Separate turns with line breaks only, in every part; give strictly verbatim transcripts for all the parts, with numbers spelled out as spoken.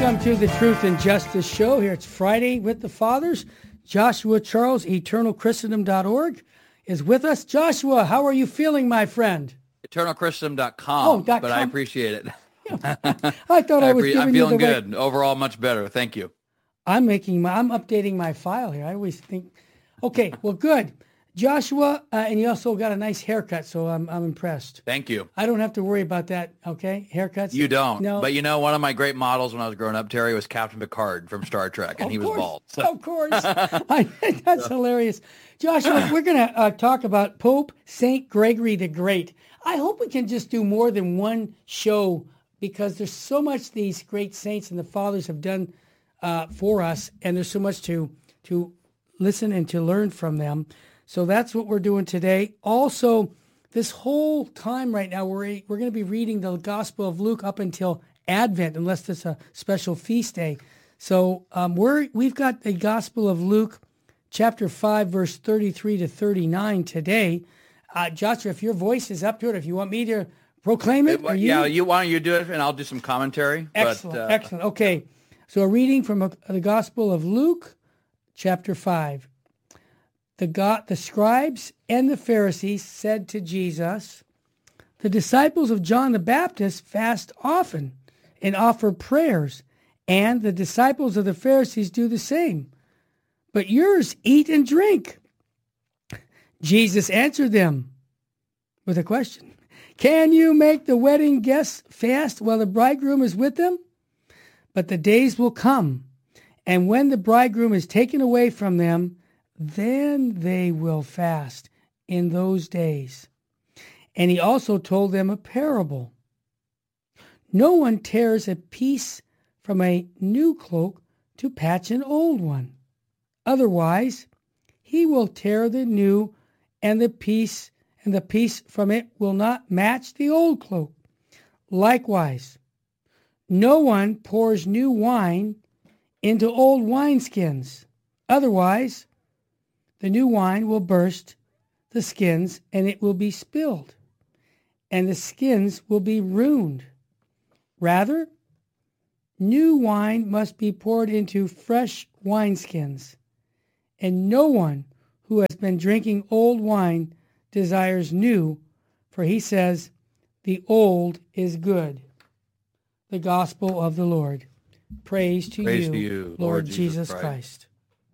Welcome to the Truth and Justice Show. Here it's Friday with the Fathers. Joshua Charles, eternal christendom dot org, is with us. Joshua, how are you feeling, my friend?
eternal christendom dot com,
Oh, dot
but
com.
I appreciate it.
I thought I, I was
pre-
giving
I'm feeling
you the
good.
right...
Overall, much better. Thank you.
I'm making my, I'm updating my file here. I always think, okay, well, good. Joshua, uh, and you also got a nice haircut, so I'm I'm impressed.
Thank you.
I don't have to worry about that, okay? Haircuts?
You don't.
No.
But you know, one of my great models when I was growing up, Terry, was Captain Picard from Star Trek, and
of
he was
course,
bald. So.
Of course. I, that's hilarious. Joshua, we're going to uh, talk about Pope Saint Gregory the Great. I hope we can just do more than one show because there's so much these great saints and the fathers have done uh, for us, and there's so much to to listen and to learn from them. So that's what we're doing today. Also, this whole time right now, we're we're going to be reading the Gospel of Luke up until Advent, unless it's a special feast day. So um, we're we've got the Gospel of Luke, chapter five, verse thirty-three to thirty-nine today. Uh, Joshua, if your voice is up to it, if you want me to proclaim it,
it
you?
yeah, you why don't you do it, and I'll do some commentary.
Excellent,
but, uh,
excellent. Okay, so a reading from a, the Gospel of Luke, chapter five. The, God, the scribes and the Pharisees said to Jesus, "The disciples of John the Baptist fast often and offer prayers, and the disciples of the Pharisees do the same. But yours eat and drink." Jesus answered them with a question. "Can you make the wedding guests fast while the bridegroom is with them? But the days will come, and when the bridegroom is taken away from them, then they will fast in those days." And he also told them a parable. "No one tears a piece from a new cloak to patch an old one. Otherwise, he will tear the new, and the piece and the piece from it will not match the old cloak. Likewise, no one pours new wine into old wineskins. Otherwise, the new wine will burst the skins, and it will be spilled, and the skins will be ruined. Rather, new wine must be poured into fresh wineskins, and no one who has been drinking old wine desires new, for he says, the old is good." The Gospel of the Lord. Praise to,
Praise
you,
to you,
Lord,
Lord
Jesus,
Jesus
Christ.
Christ.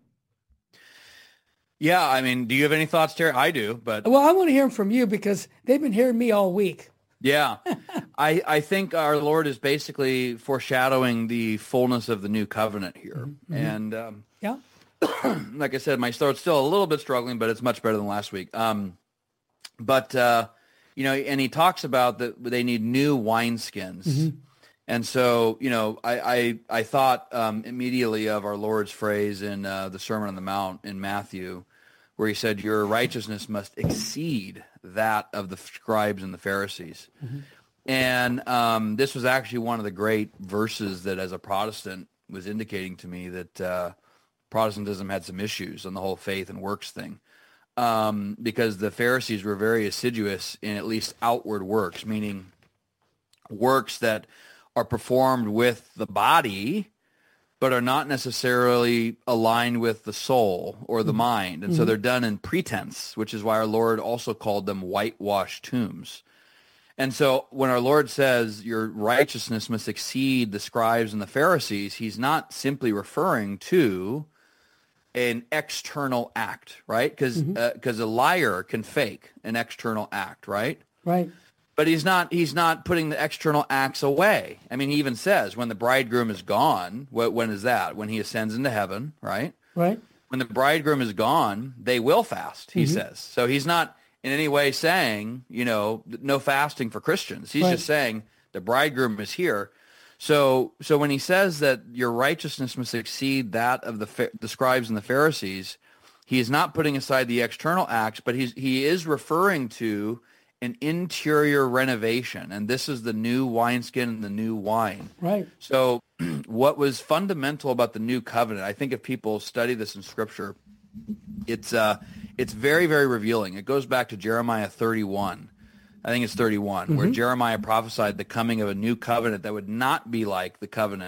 Yeah, I mean, do you have any thoughts, Terry? I do, but...
Well, I want to hear them from you because they've been hearing me all week.
Yeah, I, I think our Lord is basically foreshadowing the fullness of the new covenant here. Mm-hmm. And um,
yeah,
like I said, my throat's still a little bit struggling, but it's much better than last week. Um, but, uh, you know, and he talks about that they need new wineskins. Mm-hmm. And so, you know, I I, I thought um, immediately of our Lord's phrase in uh, the Sermon on the Mount in Matthew, where he said, "Your righteousness must exceed that of the scribes and the Pharisees." Mm-hmm. And um, this was actually one of the great verses that, as a Protestant, was indicating to me that uh, Protestantism had some issues on the whole faith and works thing, um, because the Pharisees were very assiduous in at least outward works, meaning works that are performed with the body, but are not necessarily aligned with the soul or the mm-hmm. mind. And mm-hmm. so they're done in pretense, which is why our Lord also called them whitewashed tombs. And so when our Lord says your righteousness must exceed the scribes and the Pharisees, he's not simply referring to an external act, right? Because mm-hmm. uh, a liar can fake an external act, right?
Right.
But he's not he's not putting the external acts away. I mean, he even says when the bridegroom is gone, what, when is that? When he ascends into heaven, right?
Right.
When the bridegroom is gone, they will fast, he mm-hmm. says. So he's not in any way saying, you know, no fasting for Christians. He's right. just saying the bridegroom is here. So so when he says that your righteousness must exceed that of the the scribes and the Pharisees, he is not putting aside the external acts, but he's he is referring to an interior renovation, and this is the new wineskin and the new wine.
Right.
So what was fundamental about the new covenant, I think if people study this in Scripture, it's uh, it's very, very revealing. It goes back to Jeremiah thirty-one. I think it's thirty-one, mm-hmm. where Jeremiah prophesied the coming of a new covenant that would not be like the covenant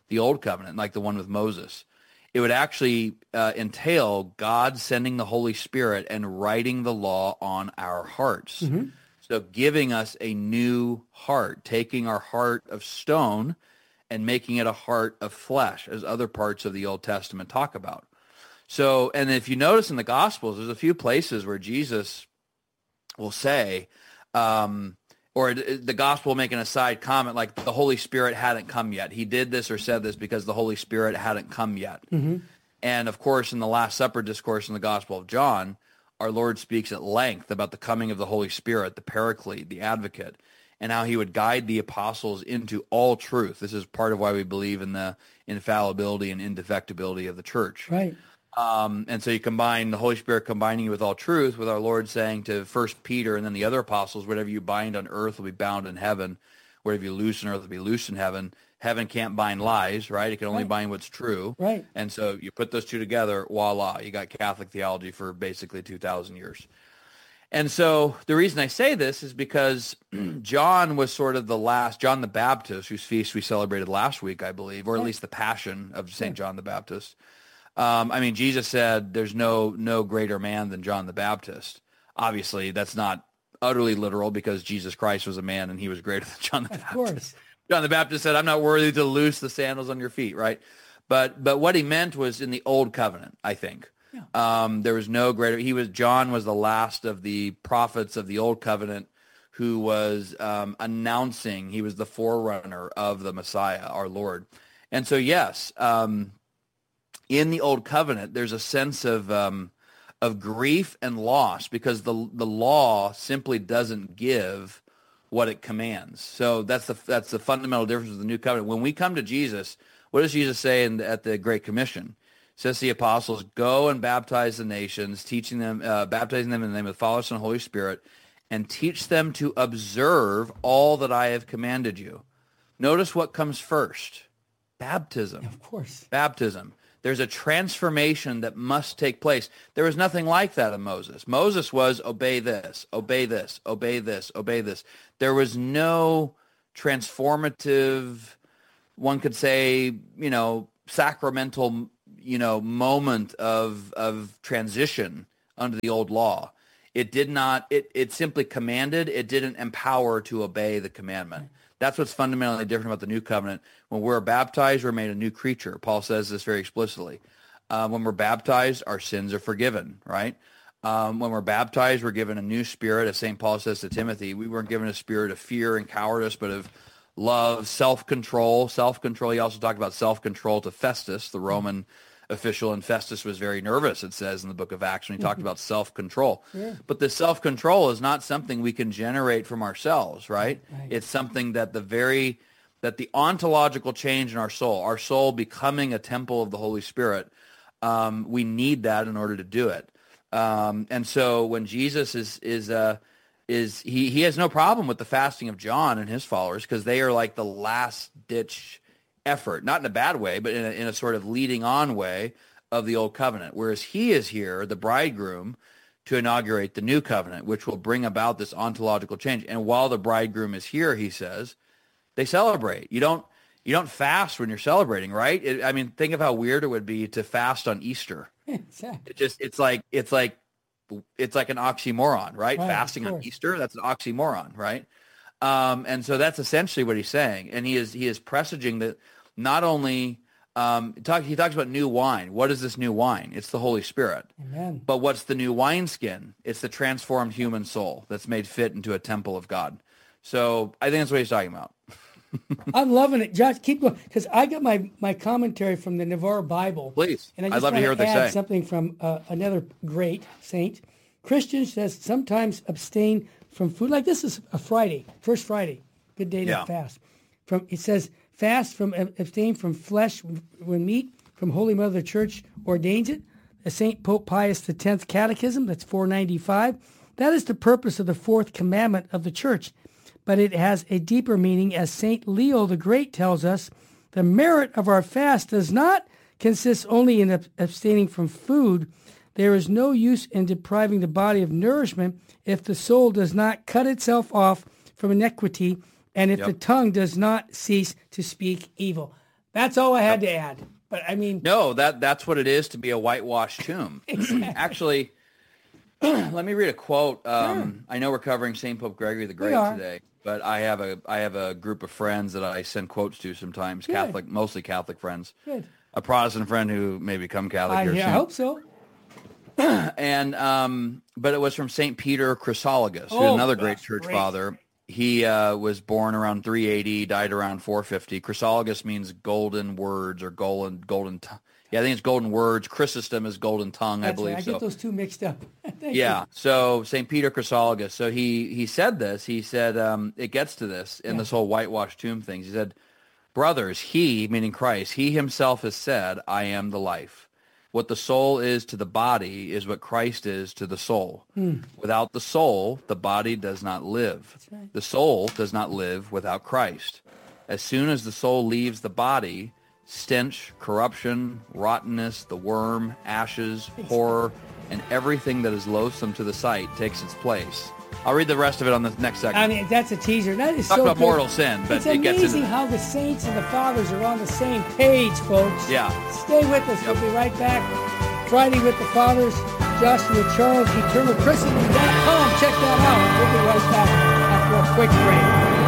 the old covenant, like the one with Moses. It would actually uh, entail God sending the Holy Spirit and writing the law on our hearts. Mm-hmm. So giving us a new heart, taking our heart of stone and making it a heart of flesh, as other parts of the Old Testament talk about. So, and if you notice in the Gospels, there's a few places where Jesus will say, um, or the Gospel will make an aside comment like the Holy Spirit hadn't come yet. He did this or said this because the Holy Spirit hadn't come yet. Mm-hmm. And of course, in the Last Supper discourse in the Gospel of John, our Lord speaks at length about the coming of the Holy Spirit, the Paraclete, the Advocate, and how he would guide the apostles into all truth. This is part of why we believe in the infallibility and indefectibility of the church.
Right.
Um, and so you combine the Holy Spirit combining you with all truth with our Lord saying to First Peter and then the other apostles, whatever you bind on earth will be bound in heaven. Whatever you loose on earth will be loose in heaven. Heaven can't bind lies, right? It can only right. bind what's true.
Right.
And so you put those two together, voila, you got Catholic theology for basically two thousand years. And so the reason I say this is because John was sort of the last, John the Baptist, whose feast we celebrated last week, I believe, or at least the Passion of Saint John the Baptist. Um, I mean, Jesus said there's no no greater man than John the Baptist. Obviously, that's not utterly literal because Jesus Christ was a man and he was greater than John the Baptist. Of course. John the Baptist said, I'm not worthy to loose the sandals on your feet, right? But but what he meant was in the Old Covenant, I think. Yeah. Um, there was no greater. He was John was the last of the prophets of the Old Covenant who was um, announcing. He was the forerunner of the Messiah, our Lord. And so, yes, um, in the Old Covenant, there's a sense of um, of grief and loss because the the law simply doesn't give what it commands. So that's the that's the fundamental difference with the New Covenant. When we come to Jesus, what does Jesus say in the, at the Great Commission? Says the apostles, go and baptize the nations, teaching them, uh, baptizing them in the name of the Father, Son, and Holy Spirit, and teach them to observe all that I have commanded you. Notice what comes first. Baptism.
Of course.
Baptism. There's a transformation that must take place. There was nothing like that in Moses. Moses was obey this, obey this, obey this, obey this. There was no transformative, one could say, you know, sacramental you know, moment of of transition under the old law. It did not, it, it simply commanded, it didn't empower to obey the commandment. That's what's fundamentally different about the new covenant. When we're baptized, we're made a new creature. Paul says this very explicitly. Uh, when we're baptized, our sins are forgiven, right? Um, when we're baptized, we're given a new spirit, as Saint Paul says to Timothy. We weren't given a spirit of fear and cowardice, but of love, self-control. Self-control, he also talked about self-control to Festus, the Roman official, and Festus was very nervous, it says in the book of Acts, when he talked about self-control. Yeah. But the self-control is not something we can generate from ourselves, right? right? It's something that the very, that the ontological change in our soul, our soul becoming a temple of the Holy Spirit, um, we need that in order to do it. Um, and so when Jesus is, is, uh, is he, he has no problem with the fasting of John and his followers because they are like the last ditch effort, not in a bad way, but in a, in a sort of leading on way of the old covenant. Whereas he is here, the bridegroom, to inaugurate the new covenant, which will bring about this ontological change. And while the bridegroom is here, he says, they celebrate. You don't you don't fast when you're celebrating, right? It, I mean, think of how weird it would be to fast on Easter.
Exactly.
It just it's like it's like it's like an oxymoron, right?
right
Fasting on Easter, that's an oxymoron, right? Um, and so that's essentially what he's saying. And he is he is presaging that not only um, talk, he talks about new wine. What is this new wine? It's the Holy Spirit.
Amen.
But what's the new wineskin? It's the transformed human soul that's made fit into a temple of God. So I think that's what he's talking about.
I'm loving it. Josh, keep going, because I got my, my commentary from the Navarre Bible.
Please.
And I
I'd
just
love to hear what they
add
say.
something from uh, another great saint. Christians says sometimes abstain from food. Like this is a Friday, first Friday. Good day to
Yeah.
fast. From it says, fast from abstain from flesh when meat, from Holy Mother of the Church ordains it. The Saint Pope Pius the tenth Catechism, that's four ninety-five. That is the purpose of the fourth commandment of the Church. But it has a deeper meaning, as Saint Leo the Great tells us. The merit of our fast does not consist only in abstaining from food. There is no use in depriving the body of nourishment if the soul does not cut itself off from iniquity, and if
Yep.
the tongue does not cease to speak evil. That's all I had to add. But I mean,
no, that that's what it is to be a whitewashed tomb.
Exactly.
Actually, let me read a quote. Um,
Sure.
I know we're covering Saint Pope Gregory the Great today, but I have a I have a group of friends that I send quotes to sometimes. Good. Catholic, mostly Catholic friends.
Good.
A Protestant friend who may become Catholic
I,
here
yeah,
soon.
I hope so.
And um, but it was from Saint Peter Chrysologus,
Oh,
who's another great church
great.
father. He uh, was born around three eighty, died around four fifty. Chrysologus means golden words or golden golden. T- yeah, I think it's golden words. Chrysostom is golden tongue,
That's
I believe.
Right. I
so.
get those two mixed up.
Yeah.
You.
So Saint Peter Chrysologus. So he he said this. He said um, it gets to this in
Yeah.
this whole whitewashed tomb thing. He said, "Brothers, he, meaning Christ, he himself has said, I am the life. What the soul is to the body is what Christ is to the soul.
Hmm.
Without the soul, the body does not live.
That's right.
The soul does not live without Christ. As soon as the soul leaves the body, stench, corruption, rottenness, the worm, ashes, horror, and everything that is loathsome to the sight takes its place." I'll read the rest of it on the next segment.
I mean, that's a teaser. That is
Talk
so
about
good.
mortal sin, but
it's
it gets
amazing
into
how the saints and the fathers are on the same page, folks.
Yeah.
Stay with us.
Yep.
We'll be right back. Friday with the Fathers, Joshua Charles, eternal christendom dot com. Check that out. We'll be right back after a quick break.